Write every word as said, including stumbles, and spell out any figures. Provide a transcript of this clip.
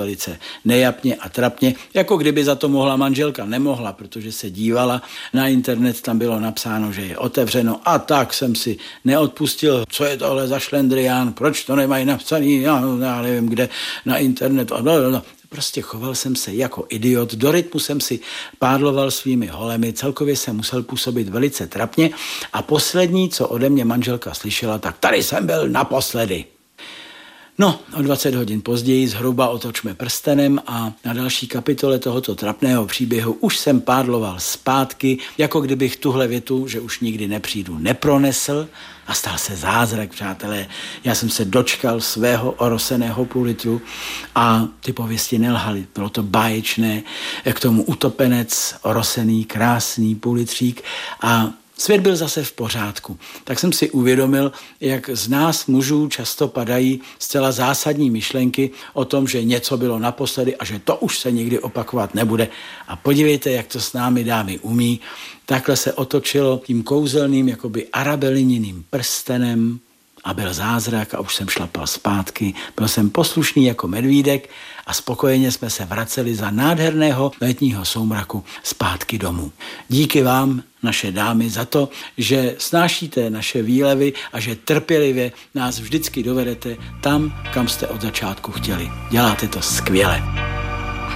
velice nejapně a trapně, jako kdyby za to mohla manželka. Nemohla, protože se dívala na internet, tam bylo napsáno, že je otevřeno a tak jsem si neodpustil, co je tohle za šlendrián, proč to nemají napsaný, já, já nevím kde, na internetu. Prostě choval jsem se jako idiot, do rytmu jsem si pádloval svými holemi, celkově jsem musel působit velice trapně a poslední, co ode mě manželka slyšela, tak tady jsem byl naposledy. No, o dvacet hodin později zhruba otočme prstenem a na další kapitole tohoto trapného příběhu už jsem pádloval zpátky, jako kdybych tuhle větu, že už nikdy nepřijdu, nepronesl a stal se zázrak, přátelé. Já jsem se dočkal svého oroseného půl litru a ty pověsti nelhaly. Bylo to báječné, k tomu utopenec, orosený, krásný půl litřík a svět byl zase v pořádku. Tak jsem si uvědomil, jak z nás mužů často padají zcela zásadní myšlenky o tom, že něco bylo naposledy a že to už se nikdy opakovat nebude. A podívejte, jak to s námi dámy umí. Takhle se otočilo tím kouzelným, jakoby arabeliníným prstenem a byl zázrak a už jsem šlapal zpátky. Byl jsem poslušný jako medvídek a spokojeně jsme se vraceli za nádherného letního soumraku zpátky domů. Díky vám, naše dámy, za to, že snášíte naše výlevy a že trpělivě nás vždycky dovedete tam, kam jste od začátku chtěli. Děláte to skvěle.